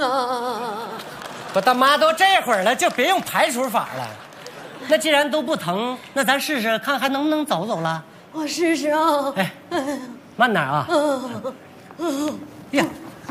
啊！ 我大妈都这会儿了，就别用排除法了。那既然都不疼，那咱试试看还能不能走走了。 我试试啊！ 哎，慢点啊！呀，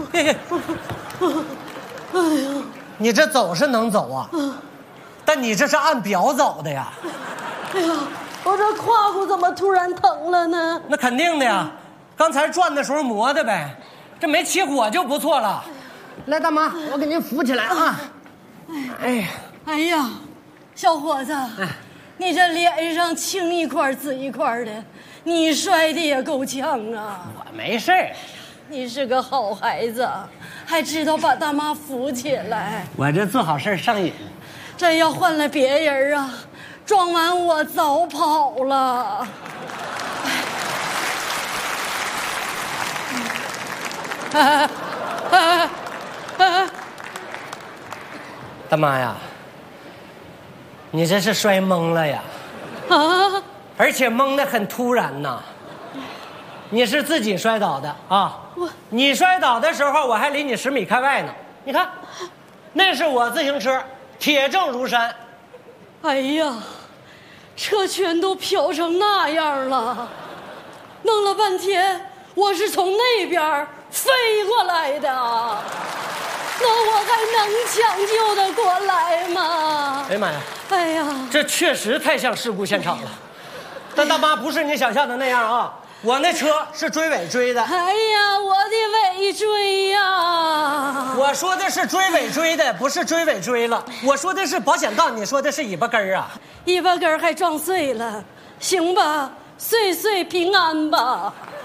哎呀， 你这走是能走啊，但你这是按表走的呀。 哎呀，我这胯骨怎么突然疼了呢？ 那肯定的呀，刚才转的时候磨的呗，这没起火就不错了。来，大妈，我给您扶起来啊！ 哎呀，小伙子，你这脸上青一块紫一块的，你摔的也够呛啊！ 我没事儿， 你是个好孩子，还知道把大妈扶起来。 我这做好事上瘾。 这要换了别人啊，撞完我早跑了。 大妈呀，你这是摔懵了呀！ 啊！ 而且懵得很突然呐。你是自己摔倒的啊？你摔倒的时候，我还离你10米开外呢。你看，那是我自行车，铁证如山。 哎呀，车圈都飘成那样了，弄了半天，我是从那边飞过来的，那我还能抢救得过来吗？ 哎呀妈呀！ 哎呀， 这确实太像事故现场了。但大妈不是你想象的那样啊，我那车是追尾追的。 哎呀，我的尾椎呀！ 我说的是追尾追的，不是追尾追了。我说的是保险杠，你说的是尾巴根儿啊。 尾巴根儿还撞碎了，行吧，岁岁平安吧。